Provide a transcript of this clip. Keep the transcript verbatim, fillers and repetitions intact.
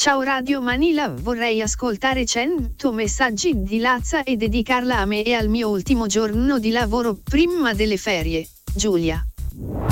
Ciao Radio Manila, vorrei ascoltare cento messaggi di Lazza e dedicarla a me e al mio ultimo giorno di lavoro prima delle ferie. Giulia.